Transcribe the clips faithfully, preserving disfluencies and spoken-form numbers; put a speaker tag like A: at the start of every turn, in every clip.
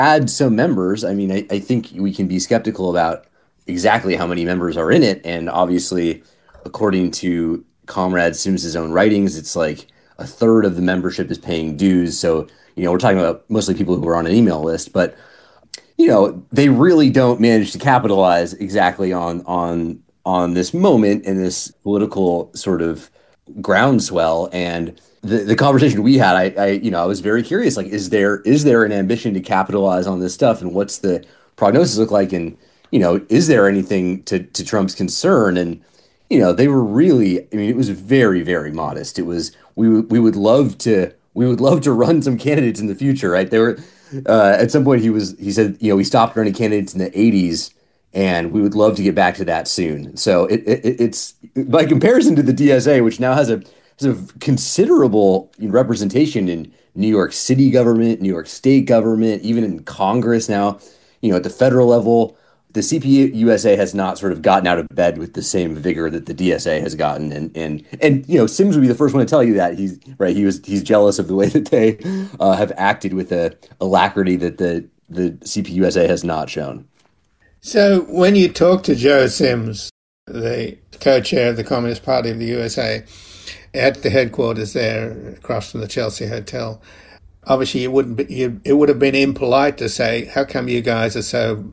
A: had some members. I mean, I, I think we can be skeptical about exactly how many members are in it. And obviously, according to Comrade Sims's own writings, it's like a third of the membership is paying dues. So, you know, we're talking about mostly people who are on an email list, but you know, they really don't manage to capitalize exactly on on on this moment and this political sort of groundswell. And the, the conversation we had, I, I, you know, I was very curious, like, is there is there an ambition to capitalize on this stuff, and what's the prognosis look like? And, you know, is there anything to, to Trump's concern? And, you know, they were really, I mean, it was very, very modest. It was, we, we would love to, we would love to run some candidates in the future, right? They were, uh, at some point he was, he said, you know, we stopped running candidates in the eighties and we would love to get back to that soon. So it, it it's by comparison to the D S A, which now has a, has a considerable representation in New York City government, New York State government, even in Congress now, you know, at the federal level. The C P U S A has not sort of gotten out of bed with the same vigor that the D S A has gotten, and and and you know, Sims would be the first one to tell you that he's right. He was he's jealous of the way that they uh, have acted with a alacrity that the the C P U S A has not shown.
B: So when you talk to Joe Sims, the co-chair of the Communist Party of the U S A, at the headquarters there across from the Chelsea Hotel, obviously it wouldn't be, you, it would have been impolite to say, how come you guys are so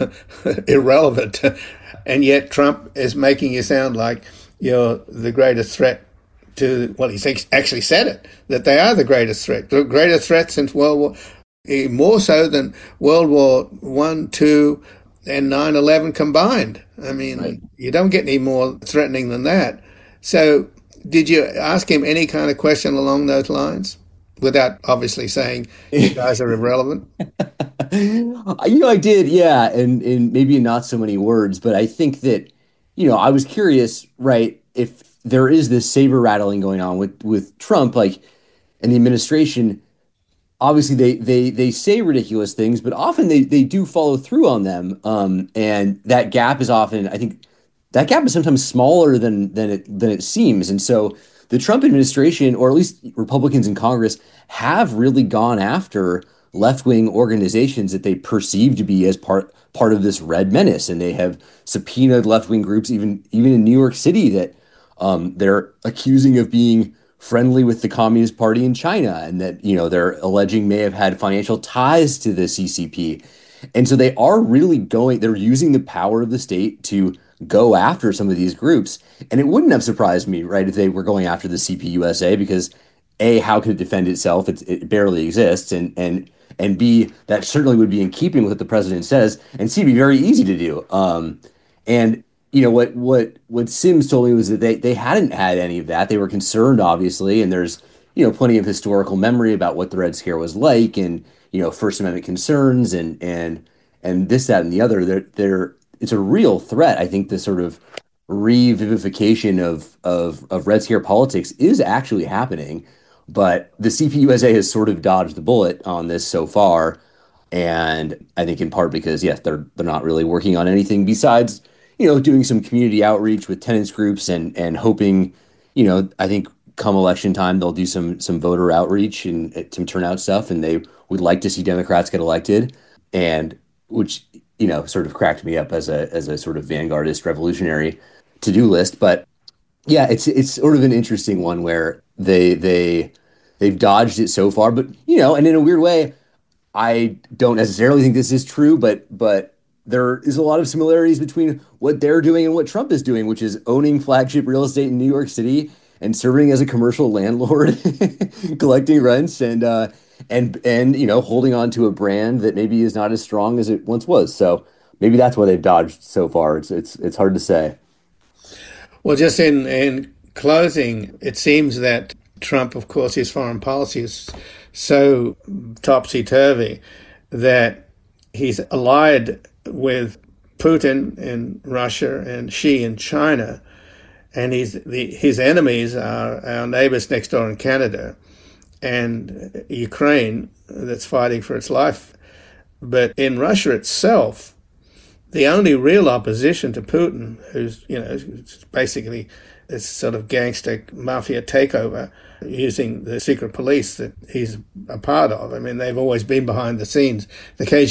B: irrelevant? And yet Trump is making you sound like you're the greatest threat to, well, he's actually said it, that they are the greatest threat, the greatest threat since World War, more so than World War One, Two, and nine eleven combined. I mean, right. You don't get any more threatening than that. So did you ask him any kind of question along those lines? Without obviously saying you guys are irrelevant?
A: You know, I did, yeah, and, and maybe in not so many words, but I think that, you know, I was curious, right, if there is this saber rattling going on with, with Trump, like, and the administration. Obviously, they they they say ridiculous things, but often they they do follow through on them. Um, and that gap is often, I think, that gap is sometimes smaller than than it than it seems. And so the Trump administration, or at least Republicans in Congress, have really gone after left-wing organizations that they perceive to be as part part of this red menace, and they have subpoenaed left-wing groups, even even in New York City, that um, they're accusing of being friendly with the Communist Party in China, and that, you know, they're alleging may have had financial ties to the C C P. And so they are really going, they're using the power of the state to go after some of these groups. And it wouldn't have surprised me, right, if they were going after the C P U S A, because A, how could it defend itself? It's, it barely exists. And, and, and B, that certainly would be in keeping with what the president says, and C, be very easy to do. Um, and you know, what what what Sims told me was that they they hadn't had any of that. They were concerned, obviously, and there's, you know, plenty of historical memory about what the Red Scare was like, and, you know, First Amendment concerns, and and and this, that, and the other. They're, they're it's a real threat. I think the sort of revivification of of of Red Scare politics is actually happening, but the C P U S A has sort of dodged the bullet on this so far, and I think in part because, yes, they're they're not really working on anything besides, you know, doing some community outreach with tenants groups, and and hoping, you know, I think come election time they'll do some some voter outreach and uh, some turnout stuff, and they would like to see Democrats get elected, and which, you know, sort of cracked me up as a as a sort of vanguardist revolutionary to-do list. But yeah, it's it's sort of an interesting one where they they they've dodged it so far, but, you know, and in a weird way, I don't necessarily think this is true, but but there is a lot of similarities between what they're doing and what Trump is doing, which is owning flagship real estate in New York City and serving as a commercial landlord, collecting rents, and uh, and and you know, holding on to a brand that maybe is not as strong as it once was. So maybe that's why they've dodged so far. It's it's it's hard to say.
B: Well, just in in closing, it seems that Trump, of course, his foreign policy is so topsy-turvy that he's allied with Putin in Russia and Xi in China, and he's the, his enemies are our neighbors next door in Canada and Ukraine, that's fighting for its life. But in Russia itself, the only real opposition to Putin, who's, you know, basically this sort of gangster mafia takeover using the secret police that he's a part of. I mean, they've always been behind the scenes. The K